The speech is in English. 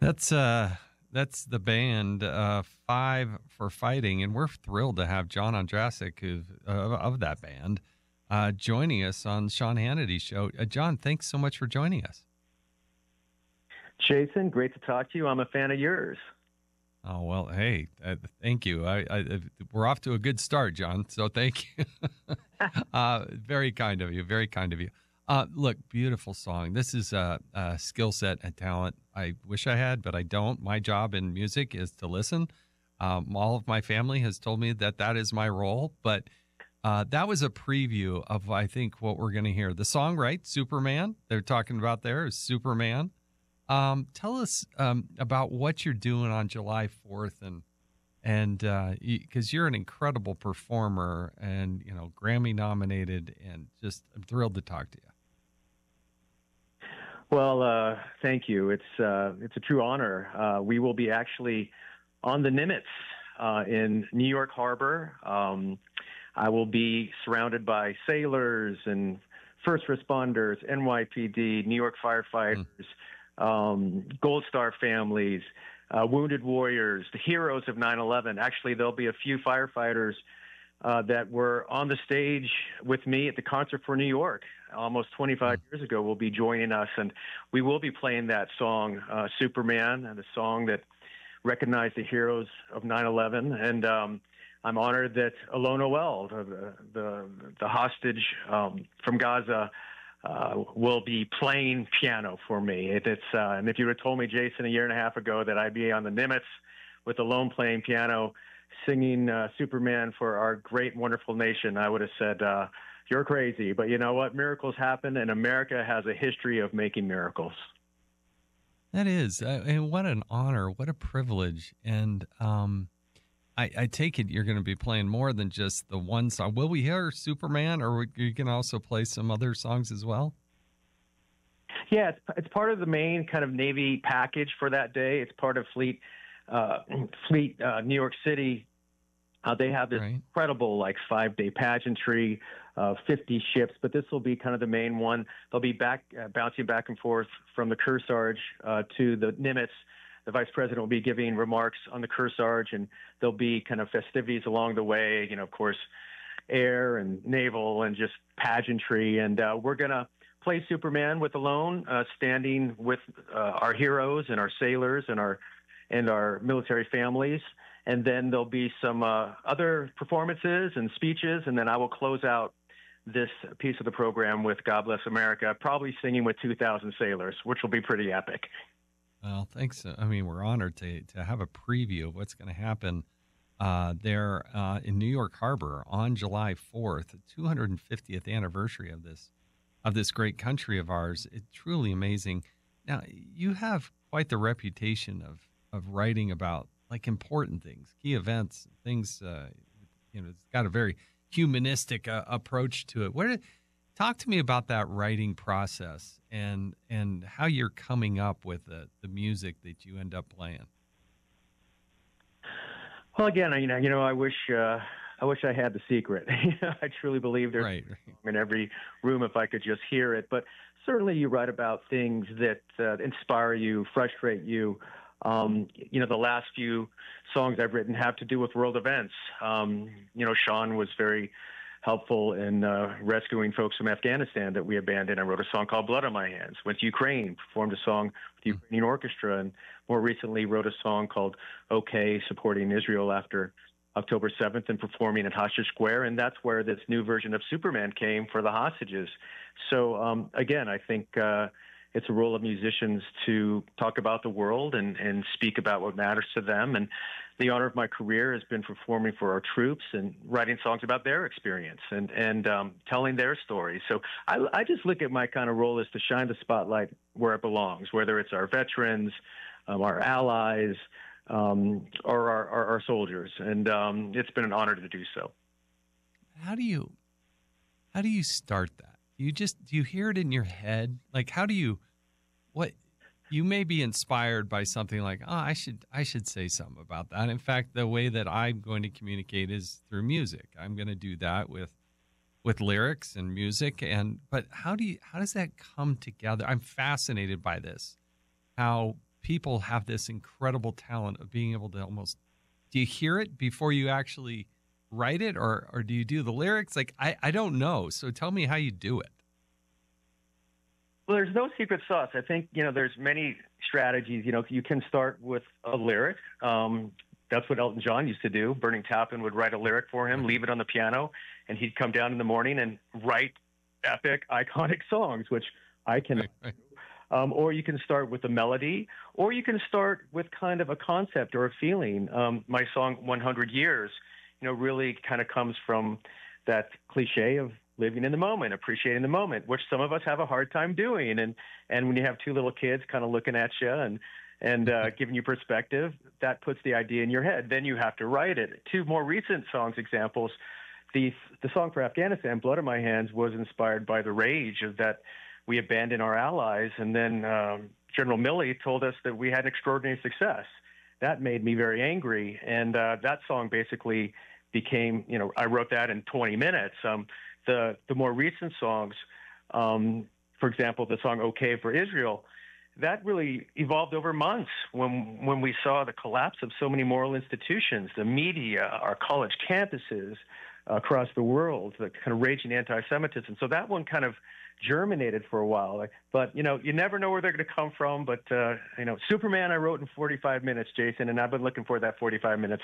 That's the band Five for Fighting, and we're thrilled to have John Ondrasik, of that band, joining us on Sean Hannity's show. John, thanks so much for joining us. Jason, great to talk to you. I'm a fan of yours. Oh, well, hey, thank you. We're off to a good start, John, so thank you. Very kind of you, very kind of you. Look, beautiful song. This is a skill set and talent I wish I had, but I don't. My job in music is to listen. All of my family has told me that is my role, but that was a preview of, I think, what we're going to hear. The song, right? Superman, they're talking about there is Superman. Tell us about what you're doing on July 4th, and because you're an incredible performer and, Grammy nominated, and just I'm thrilled to talk to you. Well, thank you. It's a true honor. We will be actually on the Nimitz in New York Harbor. I will be surrounded by sailors and first responders, NYPD, New York firefighters, Gold Star families, wounded warriors, the heroes of 9/11. Actually, there'll be a few firefighters that were on the stage with me at the Concert for New York almost 25 years ago will be joining us, and we will be playing that song, Superman, and the song that recognized the heroes of 9/11. And I'm honored that Alon Oel, the hostage from Gaza, will be playing piano for me. And if you had told me, Jason, a year and a half ago that I'd be on the Nimitz with Alon playing piano, singing Superman for our great, wonderful nation, I would have said, you're crazy. But you know what? Miracles happen, and America has a history of making miracles. That is. And what an honor. What a privilege. And I take it you're going to be playing more than just the one song. Will we hear Superman, or you can also play some other songs as well? Yeah, it's part of the main kind of Navy package for that day. It's part of Fleet New York City. They have this incredible 5-day pageantry, 50 ships, but this will be kind of the main one. They'll be bouncing back and forth from the Kearsarge to the Nimitz. The vice president will be giving remarks on the Kearsarge, and there'll be kind of festivities along the way, of course, air and naval and just pageantry. And we're going to play Superman with Alon, standing with our heroes and our sailors and our military families. And then there'll be some other performances and speeches, and then I will close out this piece of the program with God Bless America, probably singing with 2,000 sailors, which will be pretty epic. Well, thanks. I mean, we're honored to have a preview of what's going to happen there in New York Harbor on July 4th, the 250th anniversary of this great country of ours. It's truly amazing. Now, you have quite the reputation of writing about important things, key events, things. It's got a very humanistic approach to it. Talk to me about that writing process and how you're coming up with the music that you end up playing. Well, again, I wish I had the secret. I truly believe there's in every room if I could just hear it. But certainly, you write about things that inspire you, frustrate you. The last few songs I've written have to do with world events. Sean was very helpful in rescuing folks from Afghanistan that we abandoned. I wrote a song called Blood on My Hands. Went to Ukraine, performed a song with the Ukrainian orchestra, and more recently wrote a song called OK, supporting Israel after October 7th and performing at Hostage Square. And that's where this new version of Superman came for the hostages. So, again, I think it's a role of musicians to talk about the world and speak about what matters to them. And the honor of my career has been performing for our troops and writing songs about their experience and telling their stories. So I just look at my kind of role as to shine the spotlight where it belongs, whether it's our veterans, our allies, or our soldiers. And it's been an honor to do so. How do you start that? Do you hear it in your head? You may be inspired by something like, I should say something about that. In fact, the way that I'm going to communicate is through music. I'm going to do that with lyrics and music. But how does that come together? I'm fascinated by this, how people have this incredible talent of being able to almost, do you hear it before you actually write it, or do you do the lyrics? Like, I don't know. So tell me how you do it. Well, there's no secret sauce. I think, there's many strategies. You can start with a lyric. That's what Elton John used to do. Burning Tappin would write a lyric for him, leave it on the piano, and he'd come down in the morning and write epic, iconic songs, which I can. Right. Or you can start with a melody, or you can start with kind of a concept or a feeling. My song 100 Years, really kind of comes from that cliche of living in the moment, appreciating the moment, which some of us have a hard time doing. And when you have two little kids kind of looking at you and giving you perspective, that puts the idea in your head. Then you have to write it. Two more recent songs examples. The song for Afghanistan, Blood on My Hands, was inspired by the rage of that we abandoned our allies. And then General Milley told us that we had an extraordinary success. That made me very angry. And that song basically became, I wrote that in 20 minutes. The more recent songs, for example, the song "Okay for Israel," that really evolved over months when we saw the collapse of so many moral institutions, the media, our college campuses across the world, the kind of raging anti-Semitism. So that one kind of germinated for a while. But, you never know where they're going to come from. But, Superman I wrote in 45 minutes, Jason, and I've been looking for that 45 minutes